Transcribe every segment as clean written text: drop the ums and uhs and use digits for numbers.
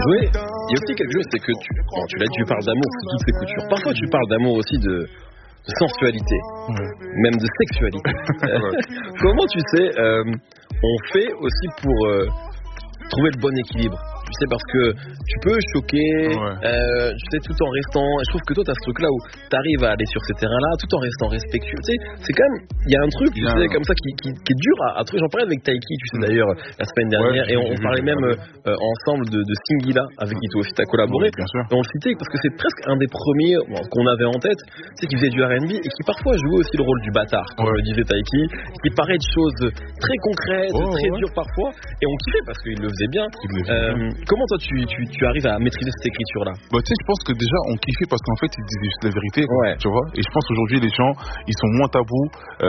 Oui, il y a aussi quelque chose, c'est que tu l'as dit, tu parles d'amour sous toutes ses coutures. Parfois, tu parles d'amour aussi de sensualité, même de sexualité. Comment tu sais, on fait aussi pour trouver le bon équilibre. Tu sais, parce que tu peux choquer, tu sais, tout en restant. Je trouve que toi, tu as ce truc-là où tu arrives à aller sur ces terrains-là tout en restant respectueux. Tu sais, c'est quand même, il y a un truc, tu sais, comme ça qui est dur à trouver. J'en parlais avec Taiki, tu sais, d'ailleurs, la semaine dernière, et on parlait même ensemble de Singila, avec qui toi aussi tu as collaboré. Et on le citait parce que c'est presque un des premiers qu'on avait en tête, tu sais, qui faisait du R&B et qui parfois jouait aussi le rôle du bâtard, comme le disait Taiki, qui parlait de choses très concrètes, très dures parfois, et on kiffait parce qu'il le faisait bien. Comment toi tu arrives à maîtriser cette écriture-là? Bah tu sais, je pense que déjà on kiffait parce qu'en fait ils disaient juste la vérité, tu vois. Et je pense qu'aujourd'hui les gens ils sont moins tabous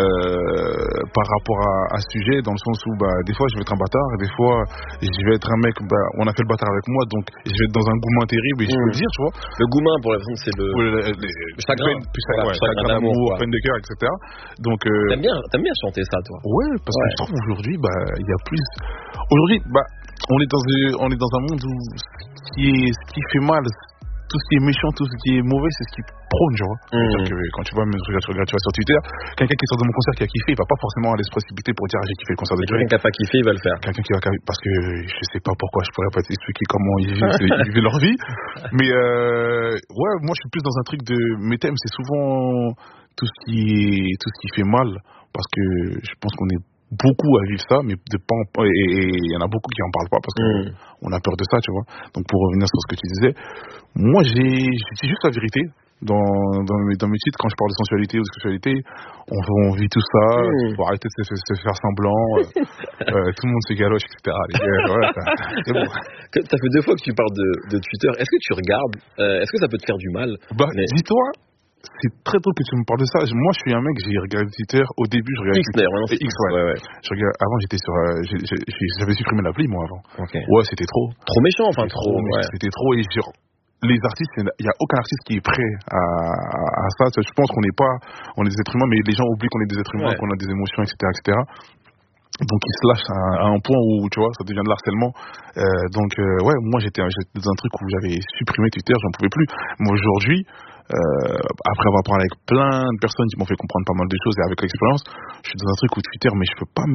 par rapport à ce sujet, dans le sens où bah des fois je vais être un bâtard, et des fois je vais être un mec, bah on a fait le bâtard avec moi, donc je vais être dans un gourmand terrible et je peux le dire, tu vois. Le gourmand pour la personne c'est le chagrin, chagrin d'amour, peine de cœur, etc. Donc t'aimes bien chanter ça, toi? Ouais, parce que je trouve aujourd'hui bah il y a plus. Aujourd'hui bah on est dans un monde où ce qui fait mal, tout ce qui est méchant, tout ce qui est mauvais, c'est ce qui prône, tu vois. C'est-à-dire que quand tu vois sur Twitter, quelqu'un qui sort de mon concert qui a kiffé, il va pas forcément aller se précipiter pour dire j'ai kiffé le concert de Joey. Quelqu'un qui a pas kiffé, il va le faire. Quelqu'un qui va parce que je sais pas pourquoi, je pourrais pas t'expliquer comment ils vivent leur vie. Mais ouais, moi je suis plus dans un truc de mes thèmes, c'est souvent tout ce qui fait mal, parce que je pense qu'on est beaucoup à vivre ça, mais et il y en a beaucoup qui en parlent pas parce qu'on a peur de ça, tu vois. Donc pour revenir sur ce que tu disais, moi je dis juste la vérité dans mes titres. Quand je parle de sensualité ou de sexualité, on vit tout ça. Faut arrêter de se faire semblant. Tout le monde se galoche, etc. C'est bon. Ça fait 2 fois que tu parles de Twitter. Est-ce que tu regardes? Est-ce que ça peut te faire du mal? Dis-toi, c'est très drôle que tu me parles de ça. Moi, je suis un mec, j'ai regardé Twitter. Au début, je regardais X d'ailleurs. X, ouais. Avant, j'étais sur. J'avais supprimé l'appli, moi, avant. Ouais, c'était trop. Trop méchant, enfin, trop. C'était trop. Et les artistes, il n'y a aucun artiste qui est prêt à ça. Je pense qu'on est des êtres humains, mais les gens oublient qu'on est des êtres humains, qu'on a des émotions, etc. Donc ils se lâchent à un point où, tu vois, ça devient de l'harcèlement. Ouais, moi j'étais dans un truc où j'avais supprimé Twitter, j'en pouvais plus. Mais aujourd'hui, après avoir parlé avec plein de personnes qui m'ont fait comprendre pas mal de choses, et avec l'expérience, je suis dans un truc où Twitter, mais je peux pas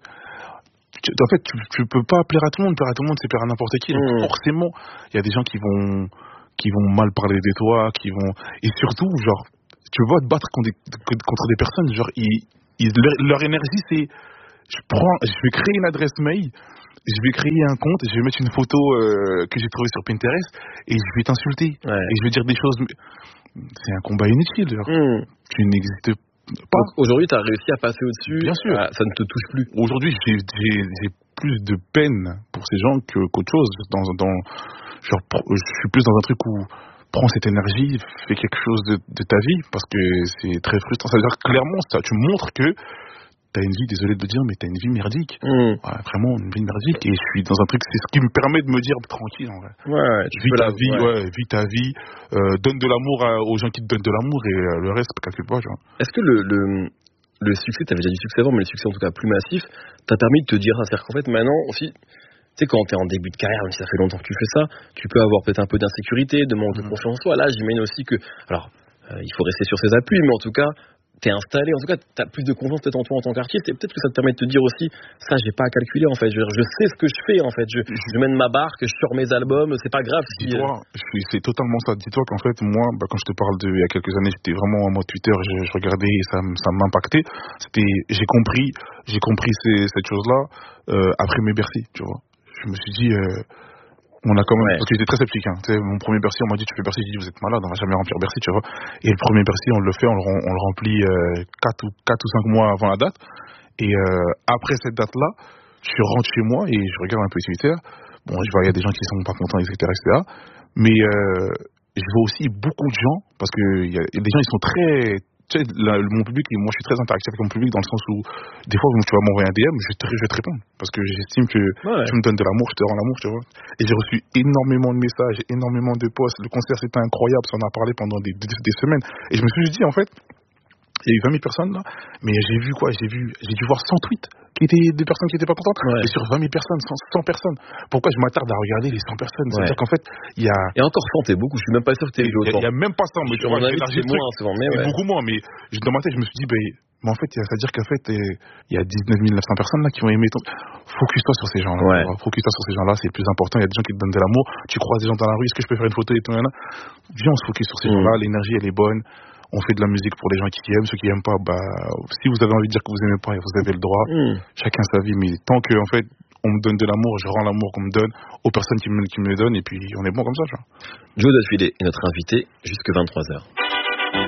en fait, tu peux pas plaire à tout le monde. Plaire à tout le monde, c'est plaire à n'importe qui. Donc forcément, il y a des gens qui vont mal parler de toi, et surtout, genre, tu vas te battre contre des personnes, genre, leur énergie, c'est, je vais créer une adresse mail, je vais créer un compte, je vais mettre une photo que j'ai trouvée sur Pinterest, et je vais t'insulter, et je vais dire des choses. C'est un combat inutile, genre. Tu n'existes pas. Donc, aujourd'hui, tu as réussi à passer au-dessus. Bien sûr. Ça ne te touche plus. Aujourd'hui, j'ai plus de peine pour ces gens qu'autre chose. Je suis plus dans un truc où prends cette énergie, fais quelque chose de ta vie, parce que c'est très frustrant. Ça veut dire clairement, tu montres que t'as une vie, désolé de le dire, mais t'as une vie merdique. Vraiment une vie merdique. Et je suis dans un truc, c'est ce qui me permet de me dire tranquille, en vrai. Vis ta vie, donne de l'amour aux gens qui te donnent de l'amour, et le reste, calcule pas, tu vois. Est-ce que le succès, t'avais déjà du succès avant, mais le succès en tout cas plus massif, t'a permis de te dire, c'est-à-dire qu'en fait maintenant aussi, tu sais, quand t'es en début de carrière, même si ça fait longtemps que tu fais ça, tu peux avoir peut-être un peu d'insécurité, de manque de confiance en soi. Là, j'imagine aussi que, alors, il faut rester sur ses appuis, mais en tout cas, t'es installé, en tout cas, t'as plus de confiance peut-être en toi en tant qu'artiste, et peut-être que ça te permet de te dire aussi, ça, j'ai pas à calculer, en fait. Je sais ce que je fais, en fait. Je mène ma barque, je sors mes albums, c'est pas grave. Dis-toi, c'est totalement ça. Dis-toi qu'en fait, moi, quand je te parle il y a quelques années, j'étais vraiment en mode Twitter, je regardais et ça m'impactait. J'ai compris cette chose-là, après mes Bercy, tu vois. Je me suis dit, on a quand même, parce que j'étais très sceptique, hein. Tu sais, mon premier Bercy, on m'a dit, tu fais Bercy, j'ai dit, vous êtes malade, on va jamais remplir Bercy, tu vois. Et le premier Bercy, on le fait, on le remplit 4 ou 5 mois avant la date. Et après cette date-là, je rentre chez moi et je regarde un peu Twitter. Bon, je vois, il y a des gens qui sont pas contents, etc. Mais je vois aussi beaucoup de gens, parce que y a des gens, ils sont très... Tu sais, mon public, moi je suis très interactif avec mon public, dans le sens où des fois tu vas m'envoyer un DM, je vais te répondre, parce que j'estime que tu me donnes de l'amour, je te rends l'amour, tu vois. Et j'ai reçu énormément de messages, énormément de posts. Le concert c'était incroyable, ça en a parlé pendant des semaines. Et je me suis dit, en fait, il y a eu 20 000 personnes là, mais j'ai vu dû voir 100 tweets des personnes qui étaient pas contentes. Et sur 20 000 personnes, 100 personnes. Pourquoi je m'attarde à regarder les 100 personnes? C'est-à-dire qu'en fait, il y a... Et encore 100, t'es beaucoup. Je suis même pas sûr que t'es vu autant. Il y a même pas 100, mais tu vois, c'est moins, souvent, mais beaucoup moins. Mais dans ma tête, je me suis dit, mais en fait, c'est-à-dire qu'en fait, il y a 19 900 personnes là qui ont aimé ton... Focus-toi sur ces gens-là. Focus-toi sur ces gens-là, c'est le plus important. Il y a des gens qui te donnent de l'amour. Tu croises des gens dans la rue, est-ce que je peux faire une photo et tout là? Viens, on se focus sur ces gens-là. L'énergie, elle est bonne. On fait de la musique pour les gens qui aiment. Ceux qui aiment pas, si vous avez envie de dire que vous aimez pas, vous avez le droit. Chacun sa vie. Mais tant que, en fait, on me donne de l'amour, je rends l'amour qu'on me donne aux personnes qui me le donnent, et puis on est bon comme ça, tu vois. Joe Datfield est notre invité jusque 23h.